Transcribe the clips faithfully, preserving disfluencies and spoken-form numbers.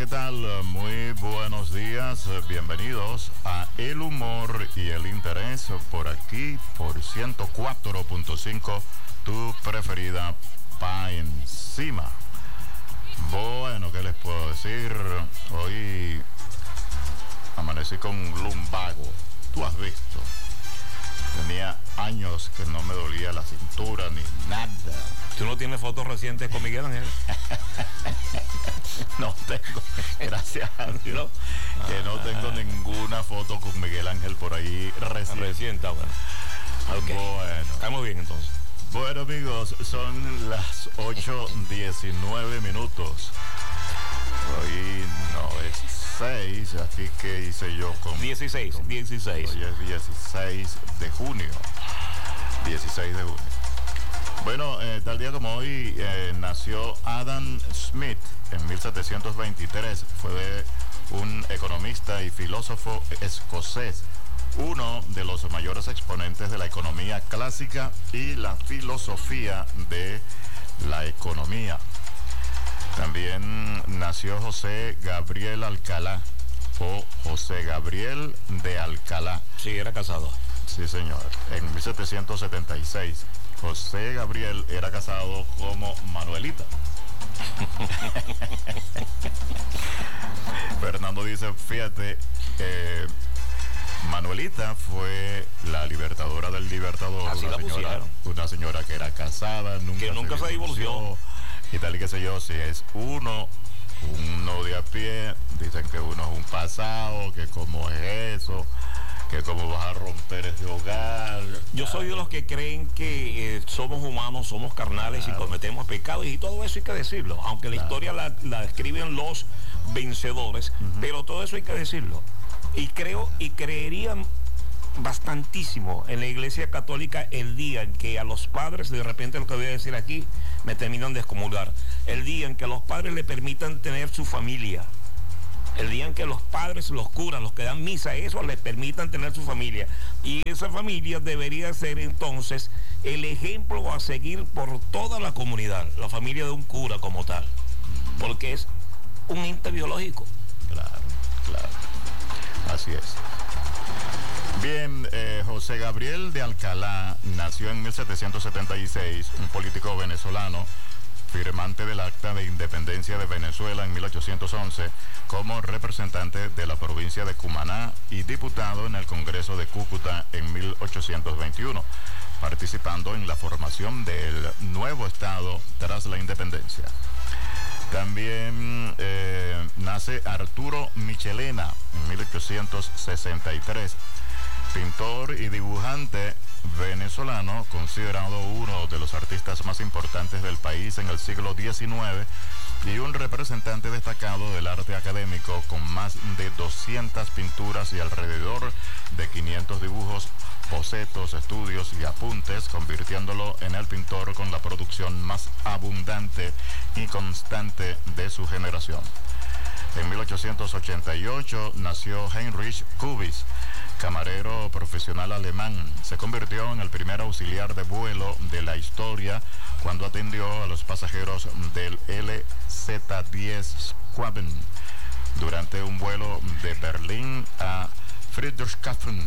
¿qué tal? Muy buenos días, bienvenidos a El Humor y el Interés por aquí, por ciento cuatro punto cinco, tu preferida pa' encima. Bueno, ¿qué les puedo decir? Hoy amanecí con un lumbago, tú has visto. Tenía años que no me dolía la cintura ni nada. ¿Tú no tienes fotos recientes con Miguel Ángel? No tengo, gracias a Dios, que no tengo ninguna foto con Miguel Ángel por ahí reciente. Reciente, bueno. Okay. Bueno. Estamos bien entonces. Bueno, amigos, son las ocho diecinueve minutos. Hoy no es seis, así que hice yo con... dieciséis, con, dieciséis. Hoy es dieciséis de junio. dieciséis de junio. Bueno, eh, tal día como hoy eh, nació Adam Smith en mil setecientos veintitrés. Fue un economista y filósofo escocés, uno de los mayores exponentes de la economía clásica y la filosofía de la economía. También nació José Gabriel Alcalá, o José Gabriel de Alcalá. Sí, era casado. Sí, señor, en mil setecientos setenta y seis. José Gabriel era casado como Manuelita. Fernando dice, fíjate, eh, Manuelita fue la libertadora del Libertador. Así una, la señora, una señora que era casada, nunca, que nunca se, se divorció. Y tal y qué sé yo, si es uno, uno de a pie, dicen que uno es un pasado, que cómo es eso, que cómo vas a romper ese hogar. Yo soy de los que creen que eh, somos humanos, somos carnales, claro, y cometemos pecados, y todo eso hay que decirlo, aunque la, claro, historia la, la escriben los vencedores, uh-huh, pero todo eso hay que decirlo. Y creo y creerían bastantísimo en la Iglesia Católica el día en que a los padres, de repente lo que voy a decir aquí me terminan de excomulgar, el día en que a los padres le permitan tener su familia, el día en que los padres, los curas, los que dan misa, eso les permitan tener su familia, y esa familia debería ser entonces el ejemplo a seguir por toda la comunidad, la familia de un cura como tal, porque es un ente biológico. Claro, claro, así es. Bien, eh, José Gabriel de Alcalá nació en mil setecientos setenta y seis, un político venezolano, firmante del Acta de Independencia de Venezuela en mil ochocientos once, como representante de la provincia de Cumaná y diputado en el Congreso de Cúcuta en mil ochocientos veintiuno, participando en la formación del nuevo Estado tras la independencia. También eh, nace Arturo Michelena en mil ochocientos sesenta y tres, pintor y dibujante venezolano, considerado uno de los artistas más importantes del país en el siglo diecinueve y un representante destacado del arte académico, con más de doscientas pinturas y alrededor de quinientos dibujos, bocetos, estudios y apuntes, convirtiéndolo en el pintor con la producción más abundante y constante de su generación. En mil ochocientos ochenta y ocho nació Heinrich Kubis, camarero profesional alemán. Se convirtió en el primer auxiliar de vuelo de la historia cuando atendió a los pasajeros del L Z diez Schwaben durante un vuelo de Berlín a Friedrichshafen.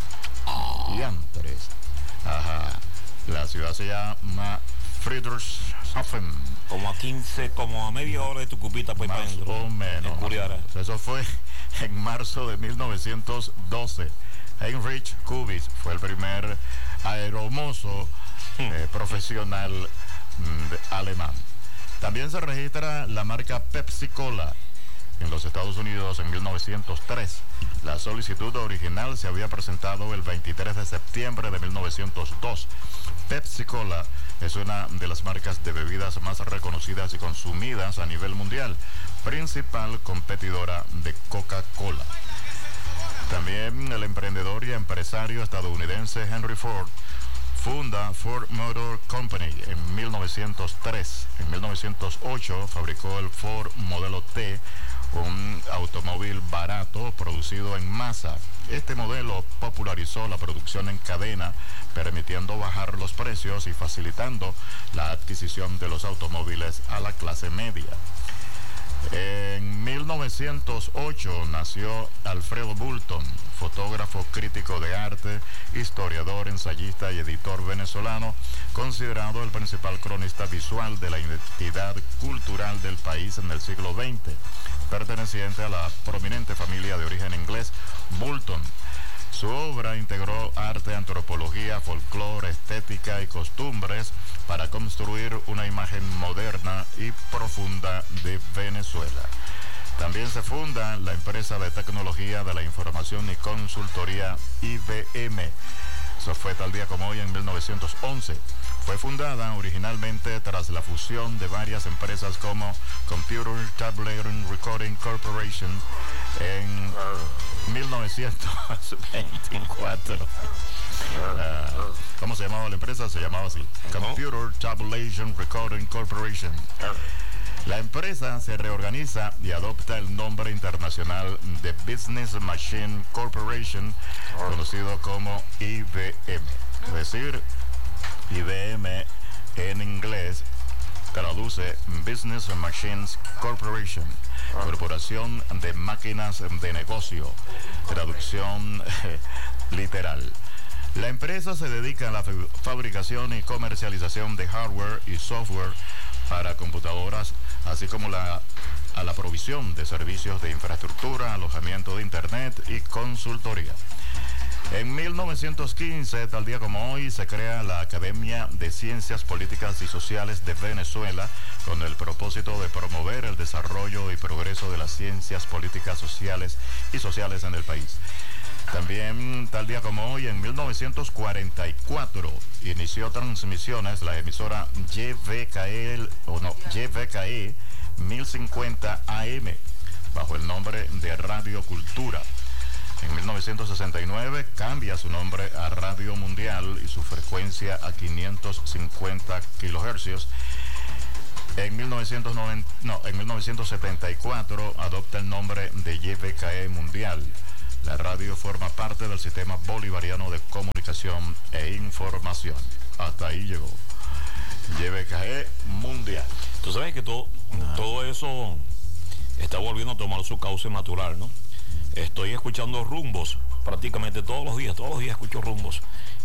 Y antes, ajá, la ciudad se llama Friedrichshafen. Como a quince, como a media hora de tu cupita, pues, más para o menos. Eso fue en marzo de mil novecientos doce. Heinrich Kubis fue el primer aeromozo eh, profesional mm, alemán. También se registra la marca Pepsi Cola en los Estados Unidos en mil novecientos tres. La solicitud original se había presentado el veintitrés de septiembre de mil novecientos dos. Pepsi Cola es una de las marcas de bebidas más reconocidas y consumidas a nivel mundial, principal competidora de Coca-Cola. También el emprendedor y empresario estadounidense Henry Ford funda Ford Motor Company en mil novecientos tres. En mil novecientos ocho fabricó el Ford Modelo T, un automóvil barato producido en masa. Este modelo popularizó la producción en cadena, permitiendo bajar los precios y facilitando la adquisición de los automóviles a la clase media. En mil novecientos ocho nació Alfredo Bulton, fotógrafo, crítico de arte, historiador, ensayista y editor venezolano, considerado el principal cronista visual de la identidad cultural del país en el siglo veinte, perteneciente a la prominente familia de origen inglés Bulton. Su obra integró arte, antropología, folclore, estética y costumbres para construir una imagen moderna y profunda de Venezuela. También se funda la empresa de tecnología de la información y consultoría I B M. Eso fue tal día como hoy en mil novecientos once. Fue fundada originalmente tras la fusión de varias empresas como Computer Tabulating Recording Corporation en mil novecientos veinticuatro. Uh, ¿Cómo se llamaba la empresa? Se llamaba así, Computer Tabulation Recording Corporation. La empresa se reorganiza y adopta el nombre internacional de Business Machine Corporation, conocido como I B M. Es decir, I B M en inglés traduce Business Machines Corporation, Corporación de Máquinas de Negocio, traducción literal. La empresa se dedica a la fabricación y comercialización de hardware y software para computadoras, así como la, a la provisión de servicios de infraestructura, alojamiento de internet y consultoría. En mil novecientos quince, tal día como hoy, se crea la Academia de Ciencias Políticas y Sociales de Venezuela con el propósito de promover el desarrollo y progreso de las ciencias políticas sociales y sociales en el país. También, tal día como hoy, en mil novecientos cuarenta y cuatro, inició transmisiones la emisora Y V K E, o no, Y V K E mil cincuenta A M, bajo el nombre de Radio Cultura. En mil novecientos sesenta y nueve cambia su nombre a Radio Mundial y su frecuencia a quinientos cincuenta kilohercios. En, mil novecientos noventa, no, en mil novecientos setenta y cuatro adopta el nombre de Y V K E Mundial. La radio forma parte del sistema bolivariano de comunicación e información. Hasta ahí llegó. Y V K E Mundial. Tú sabes que todo, todo eso está volviendo a tomar su cauce natural, ¿no? Estoy escuchando Rumbos prácticamente todos los días, todos los días escucho Rumbos.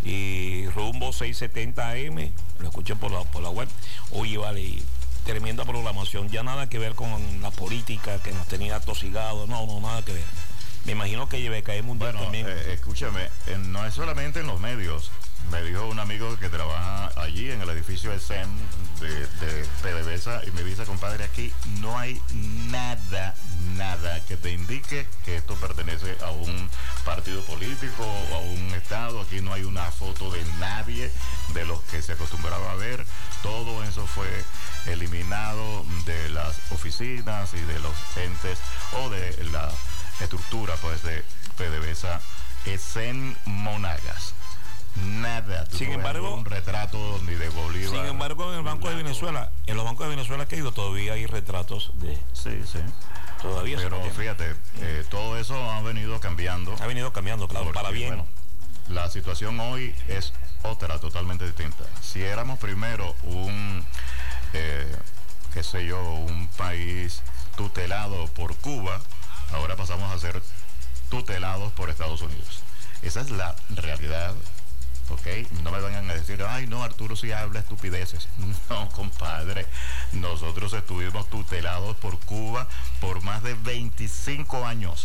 Y Rumbos seiscientos setenta A M, lo escuché por la, por la web. Oye, vale, tremenda programación, ya nada que ver con la política que nos tenía atosigados, no, no, nada que ver. Me imagino que Y V K E Mundial bueno, también. Eh, escúchame, eh, no es solamente en los medios. Me dijo un amigo que trabaja allí en el edificio de C E M de, de PDVSA y me dice, compadre, aquí no hay nada, nada que te indique que esto pertenece a un partido político o a un estado. Aquí no hay una foto de nadie de los que se acostumbraba a ver. Todo eso fue eliminado de las oficinas y de los entes o de la estructura pues de PDVSA en Monagas. Nada. Sin embargo, un retrato ni de Bolívar. Sin embargo, en el Banco de Venezuela, en los bancos de Venezuela que ha ido, todavía hay retratos de. Sí, sí. Todavía. Pero fíjate, eh, todo eso ha venido cambiando. Ha venido cambiando, claro, porque, para bien. Bueno, la situación hoy es otra, totalmente distinta. Si éramos primero un, eh, qué sé yo, un país tutelado por Cuba, ahora pasamos a ser tutelados por Estados Unidos. Esa es la realidad. ¿Ok? No me vengan a decir, ay, no, Arturo sí habla estupideces. No, compadre. Nosotros estuvimos tutelados por Cuba por más de veinticinco años.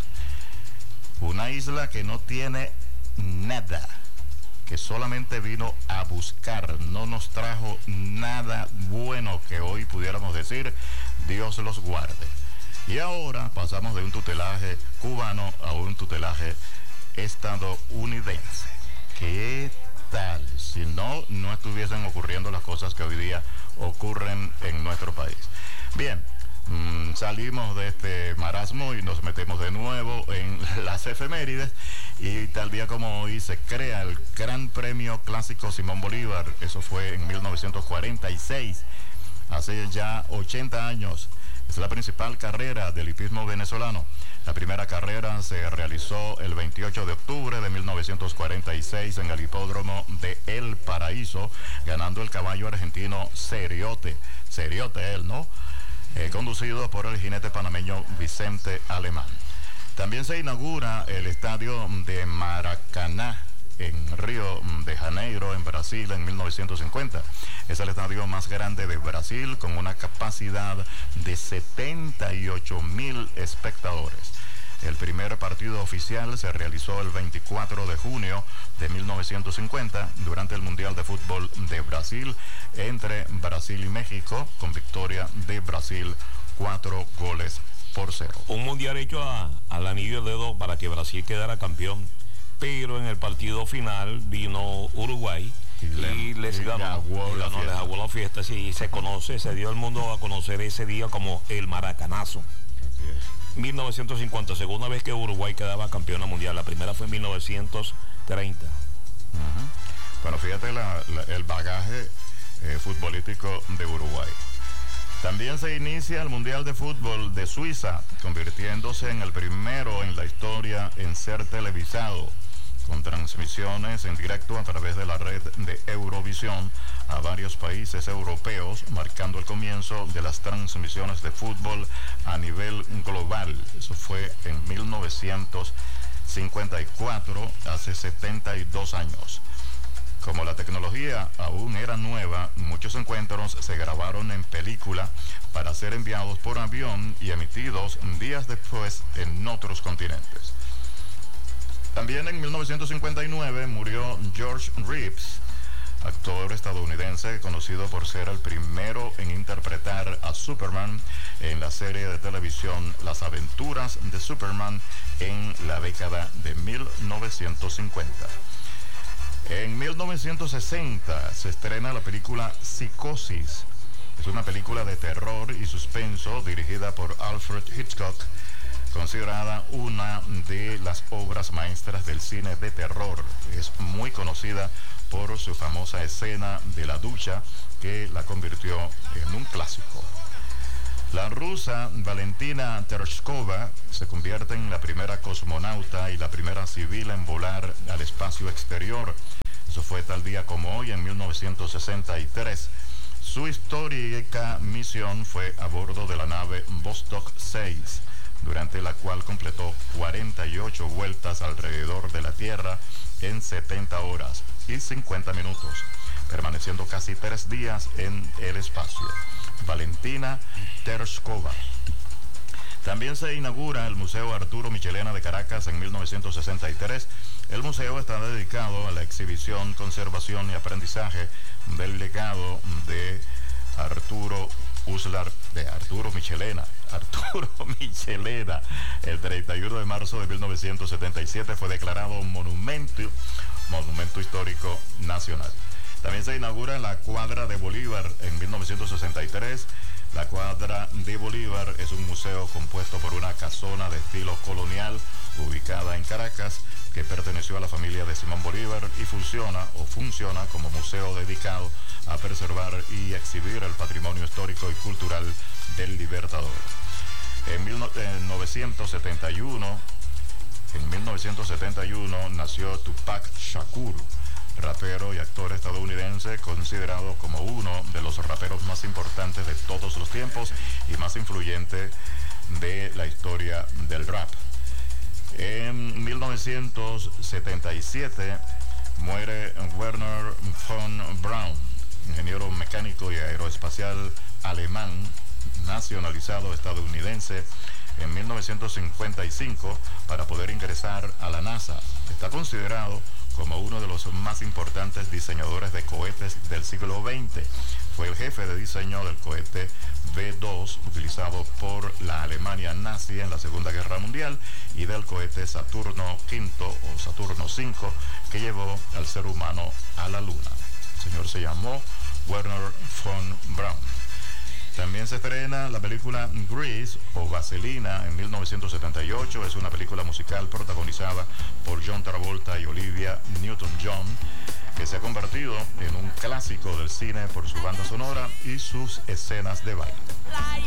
Una isla que no tiene nada, que solamente vino a buscar, no nos trajo nada bueno que hoy pudiéramos decir, Dios los guarde. Y ahora pasamos de un tutelaje cubano a un tutelaje estadounidense. ¿Qué tal? Si no, no estuviesen ocurriendo las cosas que hoy día ocurren en nuestro país. Bien, mmm, salimos de este marasmo y nos metemos de nuevo en las efemérides. Y tal día como hoy se crea el Gran Premio Clásico Simón Bolívar. Eso fue en mil novecientos cuarenta y seis, hace ya ochenta años. Es la principal carrera del hipismo venezolano. La primera carrera se realizó el veintiocho de octubre de mil novecientos cuarenta y seis en el hipódromo de El Paraíso, ganando el caballo argentino Seriote. Seriote él, ¿no? eh, conducido por el jinete panameño Vicente Alemán. También se inaugura el estadio de Maracaná en Río de Janeiro, en Brasil, en mil novecientos cincuenta. Es el estadio más grande de Brasil, con una capacidad de setenta y ocho mil espectadores. El primer partido oficial se realizó el veinticuatro de junio de mil novecientos cincuenta durante el Mundial de Fútbol de Brasil entre Brasil y México, con victoria de Brasil cuatro goles por cero. Un mundial hecho a, al anillo de dedo para que Brasil quedara campeón, pero en el partido final vino Uruguay y, le, y les y ganó, y ganó les aguó la fiesta. Sí, se conoce, se dio el mundo a conocer ese día como el Maracanazo. Así es. mil novecientos cincuenta, segunda vez que Uruguay quedaba campeona mundial. La primera fue en mil novecientos treinta. Uh-huh. Bueno, fíjate la, la, el bagaje eh, futbolístico de Uruguay. También se inicia el Mundial de Fútbol de Suiza, convirtiéndose en el primero en la historia en ser televisado, con transmisiones en directo a través de la red de Eurovisión a varios países europeos, marcando el comienzo de las transmisiones de fútbol a nivel global. Eso fue en mil novecientos cincuenta y cuatro, hace setenta y dos años. Como la tecnología aún era nueva, muchos encuentros se grabaron en película para ser enviados por avión y emitidos días después en otros continentes. También en mil novecientos cincuenta y nueve murió George Reeves, actor estadounidense conocido por ser el primero en interpretar a Superman en la serie de televisión Las Aventuras de Superman en la década de mil novecientos cincuenta. En mil novecientos sesenta se estrena la película Psicosis. Es una película de terror y suspenso dirigida por Alfred Hitchcock, considerada una de las obras maestras del cine de terror. Es muy conocida por su famosa escena de la ducha, que la convirtió en un clásico. La rusa Valentina Tereshkova se convierte en la primera cosmonauta y la primera civil en volar al espacio exterior. Eso fue tal día como hoy, en mil novecientos sesenta y tres. Su histórica misión fue a bordo de la nave Vostok seis, durante la cual completó cuarenta y ocho vueltas alrededor de la Tierra en setenta horas y cincuenta minutos, permaneciendo casi tres días en el espacio. Valentina Tereshkova. También se inaugura el Museo Arturo Michelena de Caracas en mil novecientos sesenta y tres. El museo está dedicado a la exhibición, conservación y aprendizaje del legado de Arturo Uslar, de Arturo Michelena. Arturo Michelena, el treinta y uno de marzo de mil novecientos setenta y siete fue declarado monumento, monumento histórico nacional. También se inaugura la Cuadra de Bolívar en mil novecientos sesenta y tres. La Cuadra de Bolívar es un museo compuesto por una casona de estilo colonial ubicada en Caracas, que perteneció a la familia de Simón Bolívar y funciona o funciona como museo dedicado a preservar y exhibir el patrimonio histórico y cultural del Libertador. En mil novecientos setenta y uno, en mil novecientos setenta y uno nació Tupac Shakur, rapero y actor estadounidense considerado como uno de los raperos más importantes de todos los tiempos y más influyente de la historia del rap. En mil novecientos setenta y siete muere Werner von Braun, ingeniero mecánico y aeroespacial alemán, nacionalizado estadounidense en mil novecientos cincuenta y cinco para poder ingresar a la NASA. Está considerado como uno de los más importantes diseñadores de cohetes del siglo veinte. Fue el jefe de diseño del cohete B dos, utilizado por la Alemania nazi en la Segunda Guerra Mundial, y del cohete Saturno quinto o Saturno cinco, que llevó al ser humano a la Luna. El señor se llamó Werner von Braun. También se estrena la película Grease o Vaselina en mil novecientos setenta y ocho. Es una película musical protagonizada por John Travolta y Olivia Newton-John, que se ha convertido en un clásico del cine por su banda sonora y sus escenas de baile.